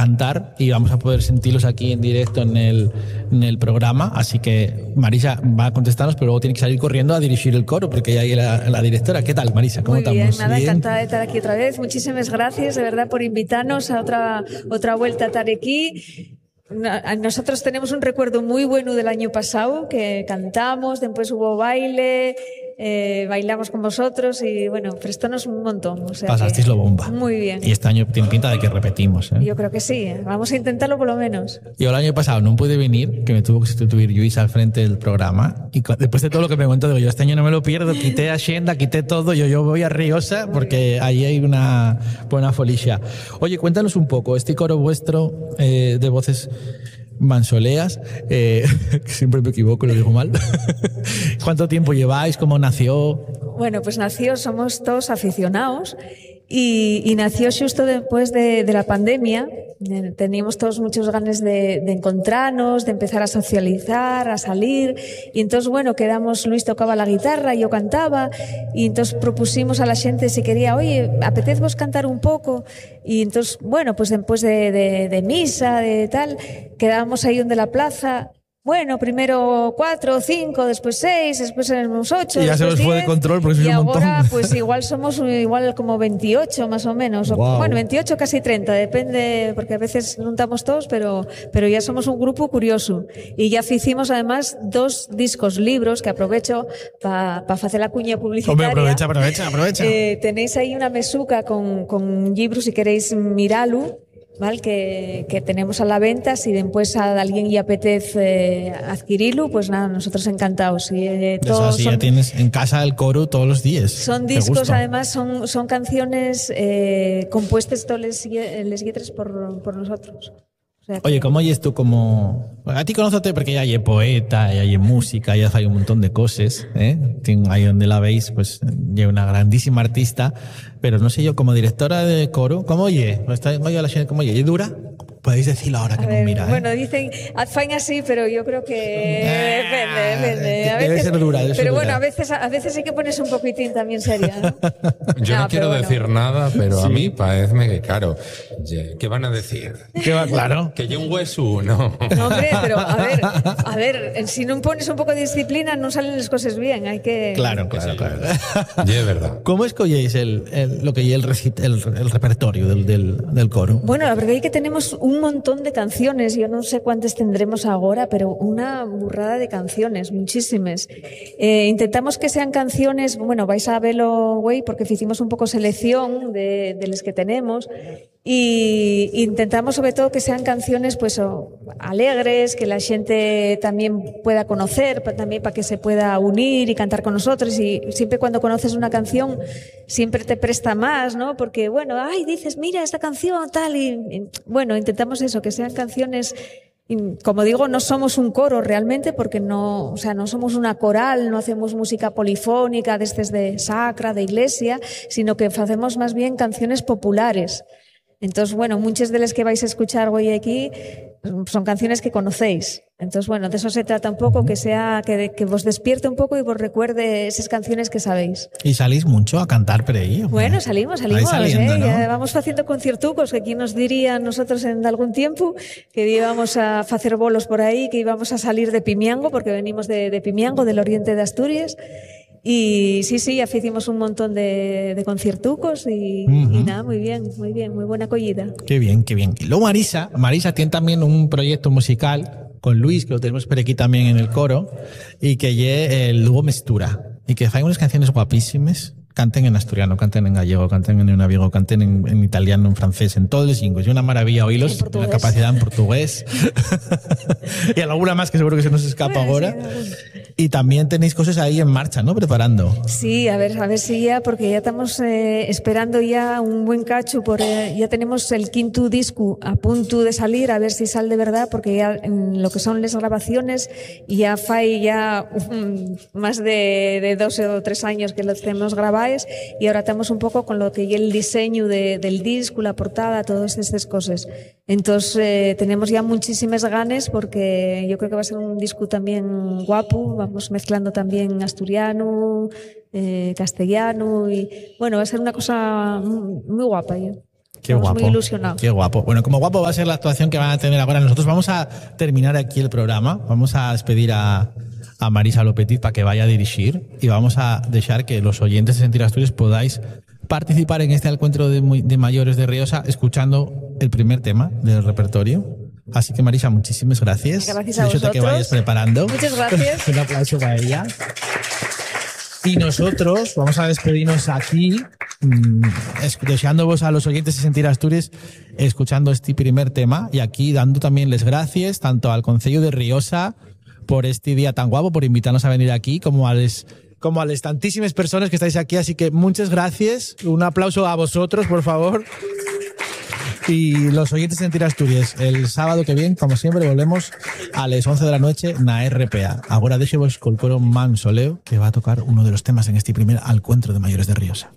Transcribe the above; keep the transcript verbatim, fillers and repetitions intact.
cantar y vamos a poder sentirlos aquí en directo en el, en el programa. Así que Marisa va a contestarnos, pero luego tiene que salir corriendo a dirigir el coro porque ya hay la, la directora. ¿Qué tal, Marisa? ¿Cómo Muy estamos? bien, nada, ¿Bien? encantada de estar aquí otra vez. Muchísimas gracias, de verdad, por invitarnos a otra, otra vuelta a estar aquí. Nosotros tenemos un recuerdo muy bueno del año pasado, que cantamos, después hubo baile, eh, bailamos con vosotros y bueno, prestónos un montón. O sea Pasasteis que, lo bomba. muy bien. Y este año tiene pinta de que repetimos, ¿eh? Yo creo que sí, vamos a intentarlo por lo menos. Yo el año pasado no pude venir, que me tuvo que sustituir Luis al frente del programa, y después de todo lo que me contó, digo, yo este año no me lo pierdo, quité Hacienda, quité todo, yo, yo voy a Riosa porque ahí hay una buena folicia. Oye, cuéntanos un poco, este coro vuestro eh, de voces mansoleas, eh, siempre me equivoco, lo digo mal. ¿Cuánto tiempo lleváis? ¿Cómo nació? Bueno, pues nació, somos todos aficionados y, y nació justo después de, de la pandemia. Teníamos todos muchos ganas de, de encontrarnos, de empezar a socializar, a salir. Y entonces, bueno, quedamos, Luis tocaba la guitarra, yo cantaba, y entonces propusimos a la gente si quería, oye, apetezvos cantar un poco. Y entonces, bueno, pues después de, de, de misa, de tal, quedábamos ahí donde la plaza. Bueno, primero cuatro, cinco, después seis, después éramos ocho. Y ya se nos fue de control porque sois un montón. Y ahora, pues igual somos igual como veintiocho más o menos. Wow. Bueno, veintiocho, casi treinta, depende, porque a veces no estamos todos, pero, pero ya somos un grupo curioso. Y ya hicimos además dos discos, libros, que aprovecho para pa hacer la cuña publicitaria. Hombre, aprovecha, aprovecha, aprovecha. Eh, tenéis ahí una mesuca con, con libros, si queréis mirarlo. ¿Vale? Que, que tenemos a la venta, si después a alguien le apetece eh, adquirirlo, pues nada, nosotros encantados. Y, eh, todos así son, ya tienes en casa el coro todos los días. Son discos, además, son, son canciones eh, compuestas todas las letras por, por nosotros. O sea, Oye, ¿cómo oyes tú como... A ti conócete porque ya hay poeta, ya hay música, ya hay un montón de cosas, ¿eh? Ahí donde la veis, pues, ya una grandísima artista, pero no sé yo, como directora de coro, ¿cómo oye? Oye, la gente, ¿cómo oye? ¿Y dura? Podéis decirlo ahora que a nos ver, mira, ¿eh? Bueno, dicen, haz faena así, pero yo creo que depende, depende. A debe veces, ser dura, debe ser pero dura. bueno, a veces, a veces hay que ponerse un poquitín también seria, ¿no? Yo no, no quiero bueno. decir nada, pero sí. a mí parece que, claro, ¿qué van a decir? ¿Qué va? Claro. Que yo un hueso, no. No, hombre, pero a ver, a ver, si no pones un poco de disciplina no salen las cosas bien, hay que... Claro, claro, claro. Y es verdad. ¿Cómo escogéis el, el, lo que el, el, el repertorio del, del, del coro? Bueno, la verdad es que tenemos un montón de canciones. Yo no sé cuántas tendremos ahora, pero una burrada de canciones, muchísimas. Eh, intentamos que sean canciones, bueno, vais a verlo, güey, porque hicimos un poco selección de, de las que tenemos y intentamos sobre todo que sean canciones pues oh, alegres, que la gente también pueda conocer, también para que se pueda unir y cantar con nosotros. Y siempre cuando conoces una canción siempre te presta más, ¿no? Porque bueno, ay, dices, mira esta canción tal y, y bueno, intentamos eso, que sean canciones. Y como digo, no somos un coro realmente porque no, o sea, no somos una coral, no hacemos música polifónica desde de sacra, de iglesia, sino que hacemos más bien canciones populares. Entonces, bueno, muchas de las que vais a escuchar hoy aquí son canciones que conocéis. Entonces, bueno, de eso se trata un poco, que sea que, que vos despierte un poco y vos recuerde esas canciones que sabéis. ¿Y salís mucho a cantar por ahí? Bueno, salimos, salimos. Saliendo, ¿eh? ¿no? Ya vamos haciendo conciertucos, que aquí nos dirían nosotros en algún tiempo que íbamos a hacer bolos por ahí, que íbamos a salir de Pimiango, porque venimos de, de Pimiango, del oriente de Asturias. Y sí, sí, ya hicimos un montón de, de conciertucos y, uh-huh. y nada, muy bien, muy bien, muy buena acogida. Qué bien, qué bien. Y luego Marisa, Marisa tiene también un proyecto musical con Luis, que lo tenemos por aquí también en el coro, y que lle el Lugo Mestura, y que hace unas canciones guapísimas. Canten en asturiano, canten en gallego, canten en naviego, canten en, en italiano, en francés, en todos los lingües. Es una maravilla oírlos, la capacidad en portugués. Y alguna más que seguro que se nos escapa bueno, ahora. Sí, y también tenéis cosas ahí en marcha, ¿no? Preparando. Sí, a ver, a ver si ya, porque ya estamos eh, esperando ya un buen cacho, por, eh, ya tenemos el quinto disco a punto de salir, a ver si sale de verdad, porque ya en lo que son las grabaciones ya fai ya um, más de, de dos o tres años que lo tenemos grabado. Y ahora estamos un poco con lo que es el diseño de, del disco, la portada, todas estas cosas. Entonces eh, tenemos ya muchísimas ganas porque yo creo que va a ser un disco también guapo. Vamos mezclando también asturiano, eh, castellano y bueno, va a ser una cosa muy, muy guapa. ¿eh? Qué Estamos guapo. muy ilusionados. Qué guapo. Bueno, como guapo va a ser la actuación que van a tener ahora. Nosotros vamos a terminar aquí el programa. Vamos a despedir a, a Marisa Lopetit para que vaya a dirigir y vamos a dejar que los oyentes de Sentir Asturias podáis participar en este encuentro de, muy- de mayores de Riosa escuchando el primer tema del repertorio. Así que Marisa, muchísimas gracias. Gracias a Déjate que vosotros. vayas preparando. Muchas gracias. Un aplauso para ella. Y nosotros vamos a despedirnos aquí, mmm, deseándoos a los oyentes de Sentir Asturias escuchando este primer tema y aquí dando también las gracias tanto al Concello de Riosa por este día tan guapo, por invitarnos a venir aquí, como a les, como a las tantísimas personas que estáis aquí. Así que muchas gracias. Un aplauso a vosotros, por favor. Y los oyentes de Sentir Asturias, el sábado que viene, como siempre, volvemos a las once de la noche na R P A. Ahora déxevos col coro Mansoleo, que va a tocar uno de los temas en este primer encuentro de mayores de Riosa.